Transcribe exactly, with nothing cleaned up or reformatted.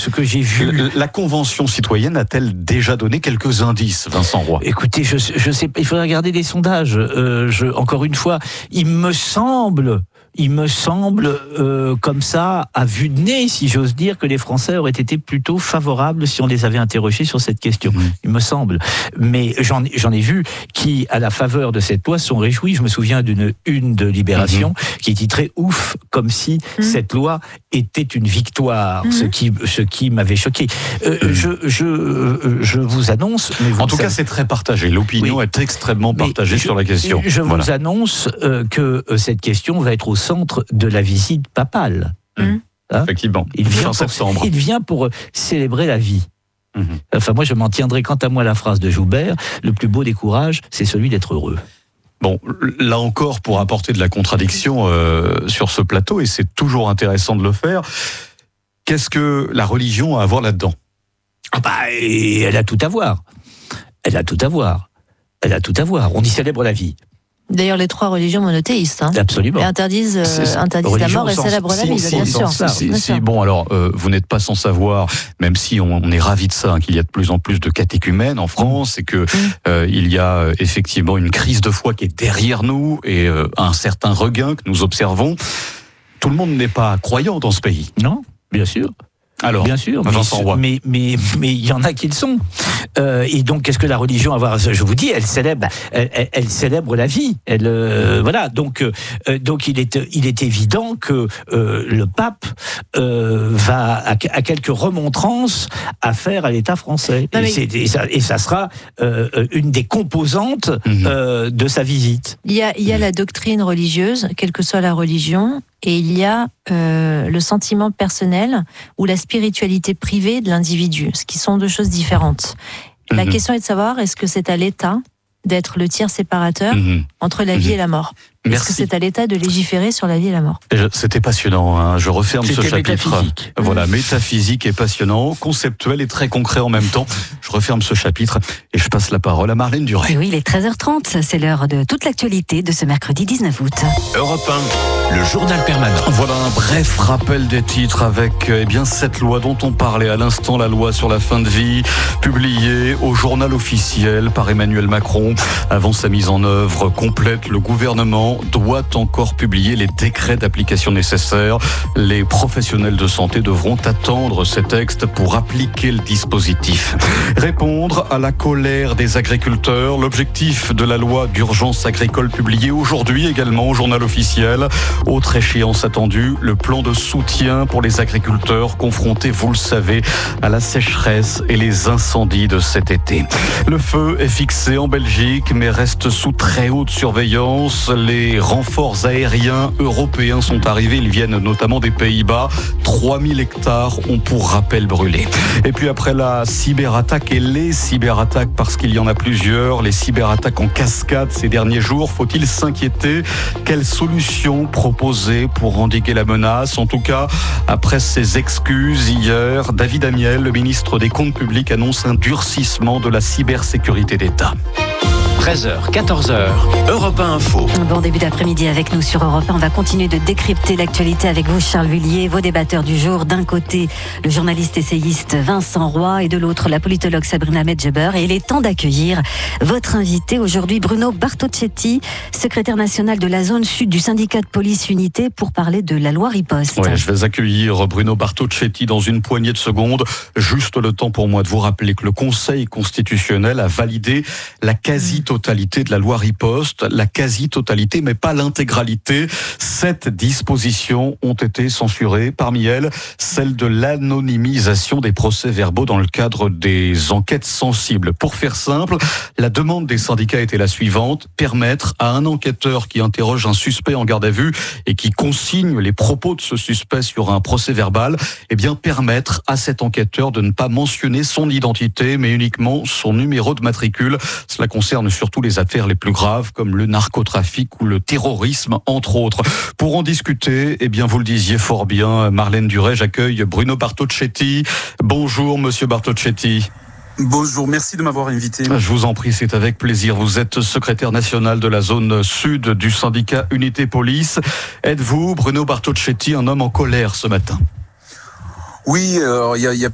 ce que j'ai vu. La Convention citoyenne a-t-elle déjà donné quelques indices, Vincent Roy ? Écoutez, je, je sais pas, il faudrait regarder les sondages. Euh, je, encore une fois, il me semble... Il me semble, euh, comme ça, à vue de nez, si j'ose dire, que les Français auraient été plutôt favorables si on les avait interrogés sur cette question. Mmh. Il me semble. Mais j'en, j'en ai vu qui, à la faveur de cette loi, sont réjouis. Je me souviens d'une une de Libération mmh. qui titrait « Ouf », comme si mmh. cette loi était une victoire, mmh. ce qui, ce qui m'avait choqué. Euh, mmh. je, je, je vous annonce... Mais vous en tout savez, cas, c'est très partagé. L'opinion oui. est extrêmement partagée je, sur la question. Je voilà. vous annonce euh, que euh, cette question va être au centre de la visite papale. Mmh. Hein Effectivement. Il vient, fin septembre. Pour, il vient pour célébrer la vie. Mmh. Enfin, moi, je m'en tiendrai quant à moi à la phrase de Joubert, le plus beau des courages, c'est celui d'être heureux. Bon, là encore, pour apporter de la contradiction euh, sur ce plateau, et c'est toujours intéressant de le faire, qu'est-ce que la religion a à voir là-dedans ? Ah bah, elle a tout à voir. Elle a tout à voir. Elle a tout à voir. On y célèbre la vie. D'ailleurs, les trois religions monothéistes hein, Absolument. interdisent, euh, interdisent la mort et célèbrent la vie, bien sûr. Ça, c'est, c'est, bon, alors, euh, vous n'êtes pas sans savoir, même si on, on est ravis de ça, hein, qu'il y a de plus en plus de catéchumènes en France, et que mmh. euh, il y a euh, effectivement une crise de foi qui est derrière nous, et euh, un certain regain que nous observons. Tout le monde n'est pas croyant dans ce pays. Non, bien sûr. Alors, bien sûr, mais, mais mais mais il y en a qui le sont. Euh, et donc, qu'est-ce que la religion a à voir ? Je vous dis, elle célèbre, elle, elle, elle célèbre la vie. Elle, euh, voilà. Donc, euh, donc il est il est évident que euh, le pape euh, va à, à quelques remontrances à faire à l'État français. Et, mais... c'est, et, ça, et ça sera euh, une des composantes mmh. euh, de sa visite. Il y a il y a la doctrine religieuse, quelle que soit la religion. Et il y a euh, le sentiment personnel ou la spiritualité privée de l'individu, ce qui sont deux choses différentes. La mmh. question est de savoir, est-ce que c'est à l'État d'être le tiers séparateur mmh. entre la vie mmh. et la mort ? Est-ce Merci. que c'est à l'État de légiférer sur la vie et la mort ? C'était passionnant, hein. Je referme C'était ce chapitre. Métaphysique. Voilà, métaphysique et passionnant, conceptuel et très concret en même temps. Je referme ce chapitre et je passe la parole à Marlène Duret. Et oui, il est treize heures trente, c'est l'heure de toute l'actualité de ce mercredi dix-neuf août. Europe un, le journal permanent. Voilà un bref rappel des titres avec eh bien cette loi dont on parlait à l'instant, la loi sur la fin de vie, publiée au journal officiel par Emmanuel Macron. Avant sa mise en œuvre complète, le gouvernement doit encore publier les décrets d'application nécessaires. Les professionnels de santé devront attendre ces textes pour appliquer le dispositif. Répondre à la colère des agriculteurs, l'objectif de la loi d'urgence agricole publiée aujourd'hui également au journal officiel. Autre échéance attendue, le plan de soutien pour les agriculteurs confrontés, vous le savez, à la sécheresse et les incendies de cet été. Le feu est fixé en Belgique mais reste sous très haute surveillance. Les Les renforts aériens européens sont arrivés, ils viennent notamment des Pays-Bas. trois mille hectares ont pour rappel brûlé. Et puis après la cyberattaque et les cyberattaques, parce qu'il y en a plusieurs, les cyberattaques en cascade ces derniers jours, faut-il s'inquiéter ? Quelle solution proposer pour endiguer la menace ? En tout cas, après ses excuses hier, David Amiel, le ministre des Comptes publics, annonce un durcissement de la cybersécurité d'État. treize heures, quatorze heures, Europe un Info. Bon début d'après-midi avec nous sur Europe un. On va continuer de décrypter l'actualité avec vous, Charles Vullier, vos débatteurs du jour. D'un côté, le journaliste essayiste Vincent Roy et de l'autre, la politologue Sabrina Medjeber. Et il est temps d'accueillir votre invité aujourd'hui, Bruno Bartocchetti, secrétaire national de la zone sud du syndicat de police Unité, pour parler de la loi Riposte. Ouais, je vais accueillir Bruno Bartocchetti dans une poignée de secondes. Juste le temps pour moi de vous rappeler que le Conseil constitutionnel a validé la quasi-totalité totalité de la loi Riposte, la quasi-totalité, mais pas l'intégralité. Sept dispositions ont été censurées. Parmi elles, celle de l'anonymisation des procès-verbaux dans le cadre des enquêtes sensibles. Pour faire simple, la demande des syndicats était la suivante: permettre à un enquêteur qui interroge un suspect en garde à vue et qui consigne les propos de ce suspect sur un procès-verbal, eh bien permettre à cet enquêteur de ne pas mentionner son identité, mais uniquement son numéro de matricule. Cela concerne surtout les affaires les plus graves comme le narcotrafic ou le terrorisme, entre autres. Pour en discuter, eh bien vous le disiez fort bien, Marlène Duret, j'accueille Bruno Bartocchetti. Bonjour Monsieur Bartocchetti. Bonjour, merci de m'avoir invité. Je vous en prie, c'est avec plaisir. Vous êtes secrétaire national de la zone sud du syndicat Unité Police. Êtes-vous, Bruno Bartocchetti, un homme en colère ce matin ? Oui, il euh, y, a, y a